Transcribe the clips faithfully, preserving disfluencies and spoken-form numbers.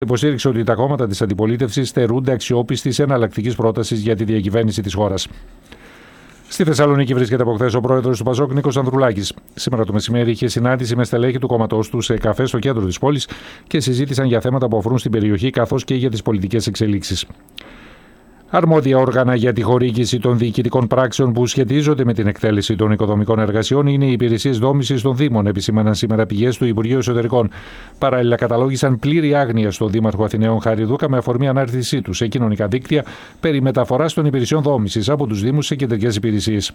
Υποστήριξε ότι τα κόμματα της αντιπολίτευσης στερούνται αξιόπιστης εναλλακτικής πρότασης για τη διακυβέρνηση της χώρας. Στη Θεσσαλονίκη βρίσκεται από χθες ο πρόεδρος του Πασόκ, Νίκος Ανδρουλάκης. Σήμερα το μεσημέρι είχε συνάντηση με στελέχη του κόμματός του σε καφέ στο κέντρο της πόλης και συζήτησαν για θέματα που αφορούν στην περιοχή καθώς και για τις πολιτικές εξελίξεις. Αρμόδια όργανα για τη χορήγηση των διοικητικών πράξεων που σχετίζονται με την εκτέλεση των οικοδομικών εργασιών είναι οι υπηρεσίες δόμησης των Δήμων, επισήμαναν σήμερα πηγές του Υπουργείου Εσωτερικών. Παράλληλα, καταλόγησαν πλήρη άγνοια στον Δήμαρχο Αθηναίων Χάρη Δούκα με αφορμή ανάρτησή του σε κοινωνικά δίκτυα περί μεταφοράς των υπηρεσιών δόμησης από τους Δήμους σε κεντρικές υπηρεσίες.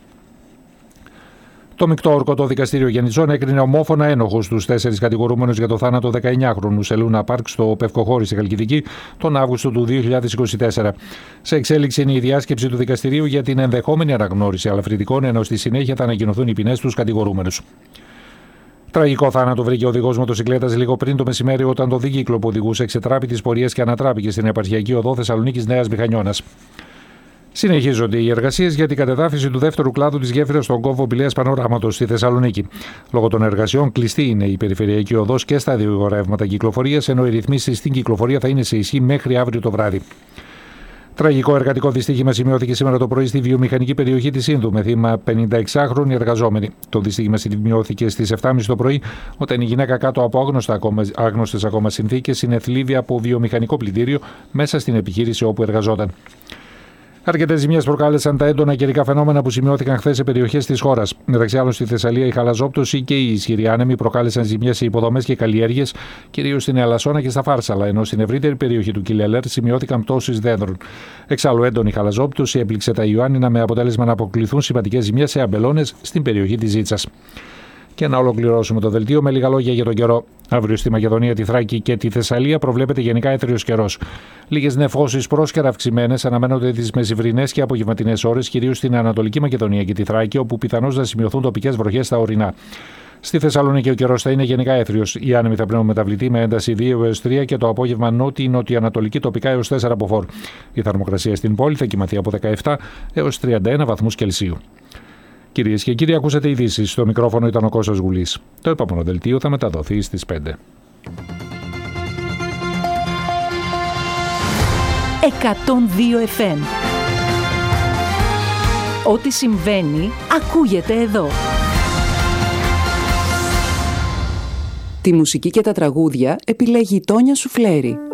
Το μεικτό ορκωτό δικαστήριο Γενιτσών έκρινε ομόφωνα ένοχους τους τέσσερις κατηγορούμενους για το θάνατο δεκαεννιάχρονου σε Λούνα Πάρκ στο Πευκοχώρι στη Χαλκιδική τον Αύγουστο του δύο χιλιάδες είκοσι τέσσερα. Σε εξέλιξη είναι η διάσκεψη του δικαστηρίου για την ενδεχόμενη αναγνώριση αλαφρυντικών, ενώ στη συνέχεια θα ανακοινωθούν οι ποινές στους κατηγορούμενους. Τραγικό θάνατο βρήκε ο οδηγός μοτοσυκλέτας λίγο πριν το μεσημέρι, όταν το δίκυκλο που οδηγούσε εξετράπη τις πορείες και ανατράπηκε στην επαρχιακή οδό Θεσσαλονίκης Νέας Μηχανιώνας. Συνεχίζονται οι εργασίες για την κατεδάφιση του δεύτερου κλάδου της γέφυρας στον κόμβο Πηλαίας Πανοράματος στη Θεσσαλονίκη. Λόγω των εργασιών, κλειστή είναι η περιφερειακή οδός και στα δύο ρεύματα κυκλοφορίας, ενώ οι ρυθμίσεις στην κυκλοφορία θα είναι σε ισχύ μέχρι αύριο το βράδυ. Τραγικό εργατικό δυστύχημα σημειώθηκε σήμερα το πρωί στη βιομηχανική περιοχή της Ίνδου με θύμα πενηνταεξάχρονη εργαζόμενη. Το δυστύχημα σημειώθηκε στις επτά και μισή το πρωί, όταν η γυναίκα κάτω από άγνωστα ακόμα, άγνωστες ακόμα συνθήκες συνεθλίβει από βιομηχανικό πλυντήριο μέσα στην επιχείρηση όπου εργαζόταν. Αρκετές ζημιές προκάλεσαν τα έντονα καιρικά φαινόμενα που σημειώθηκαν χθες σε περιοχές της χώρας. Μεταξύ άλλων, στη Θεσσαλία η χαλαζόπτωση και οι ισχυροί άνεμοι προκάλεσαν ζημιές σε υποδομές και καλλιέργειες, κυρίως στην Ελασσόνα και στα Φάρσαλα, ενώ στην ευρύτερη περιοχή του Κιλελέρ σημειώθηκαν πτώσεις δέντρων. Εξάλλου, έντονη χαλαζόπτωση έπληξε τα Ιωάννινα με αποτέλεσμα να αποκλειθούν σημαντικές ζημιές σε αμπελώνες στην περιοχή της Ζήτσας. Και να ολοκληρώσουμε το δελτίο με λίγα λόγια για τον καιρό. Αύριο στη Μακεδονία, τη Θράκη και τη Θεσσαλία προβλέπεται γενικά έθριος καιρός. Λίγες νεφώσεις πρόσκαιρα αυξημένες αναμένονται τις μεσημβρινές και απογευματινές ώρες, κυρίως στην Ανατολική Μακεδονία και τη Θράκη, όπου πιθανώς να σημειωθούν τοπικές βροχές στα ορεινά. Στη Θεσσαλονίκη ο καιρός θα είναι γενικά έθριος. Οι άνεμοι θα πνέουν μεταβλητή με ένταση δύο έως τρία και το απόγευμα νότιο-νοτιοανατολική τοπικά έως τέσσερα από φορ. Η θερμοκρασία στην πόλη θα κοιμαθεί από δεκαεπτά έως τριάντα ένα βαθμούς Κελσίου. Κυρίες και κύριοι, ακούσατε ειδήσεις. Στο μικρόφωνο ήταν ο Κώστας Γουλής. Το επόμενο δελτίο θα μεταδοθεί στις πέντε. εκατόν δύο εφ εμ. Ό,τι συμβαίνει, ακούγεται εδώ. Τη μουσική και τα τραγούδια επιλέγει η Τόνια Σουφλέρη.